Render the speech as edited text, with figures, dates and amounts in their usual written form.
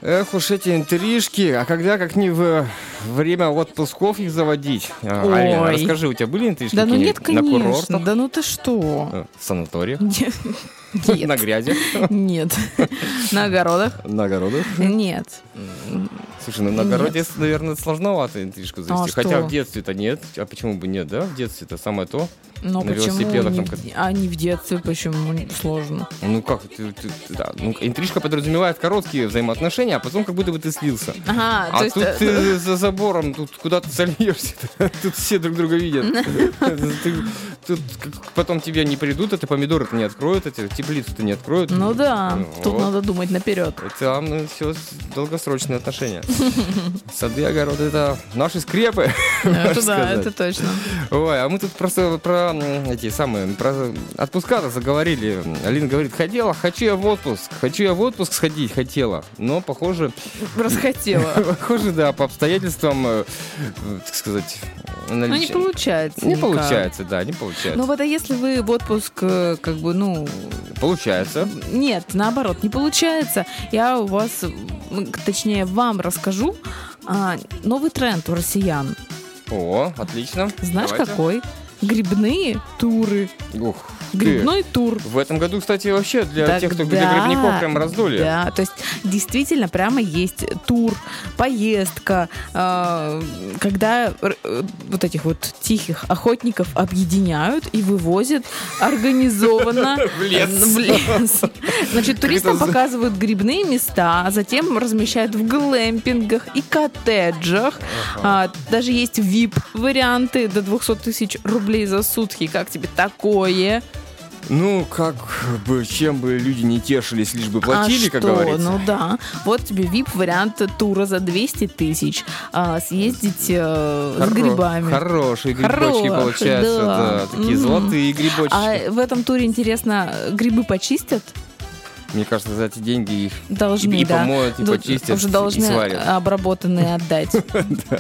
Эх уж эти интрижки, а когда как не в время отпусков их заводить? Алина, расскажи, у тебя были интрижки? Да ну нет, на конечно. курортах? Да ну ты что? В санаториях? Нет. На грязи? Нет. На огородах? На огородах? Нет. Слушай, на огороде, наверное, сложновато интрижку завести. А Хотя что? в детстве-то нет. А почему бы нет, да? В детстве-то самое то. Но На почему велосипедах не, там не в детстве, почему сложно? Ну как, да. Ну, интрижка подразумевает короткие взаимоотношения, а потом как будто бы ты слился. Ага, А то есть... тут ты за забором, тут куда ты сольешься, тут все друг друга видят. Тут потом тебе не придут, эти помидоры-то не откроют, эти теплицу-то не откроют. Ну да, тут Вот. надо думать наперед. Там все долгосрочные отношения. Сады, огороды — это наши скрепы. Это да, это точно. Ой, а мы тут просто про эти самые, про отпуска-то заговорили. Алина говорит, хочу я в отпуск сходить, хотела. Но, похоже... Расхотела. Похоже, да, по обстоятельствам, так сказать... Ну, не получается. Не никак. получается, да, не получается. Ну, вот а если вы в отпуск, как бы, ну... Получается. Нет, наоборот, не получается. Я у вас, точнее, вам расскажу новый тренд у россиян. О, отлично. Знаешь, Давайте. какой? Грибные туры. Ух, Грибной тур. В этом году, кстати, вообще для Да, тех, кто да, для грибников прям раздолье. Да, то есть действительно прямо есть тур, поездка, когда вот этих вот тихих охотников объединяют и вывозят организованно В лес. Значит, туристам показывают грибные места, а затем размещают в глэмпингах и коттеджах. Даже есть VIP-варианты до 200 тысяч рублей за сутки. Как тебе такое? Ну, как бы, чем бы люди не тешились, лишь бы платили, как что? говорится. Ну да. Вот тебе VIP-вариант тура за 200 тысяч. Съездить с грибами. Хорошие грибочки Хорошие, получаются, да. Такие золотые грибочки. А в этом туре, интересно, грибы почистят? Мне кажется, за эти деньги их Должны, и да. помоют, и Тут почистят, уже и должны сварят. обработанные отдать.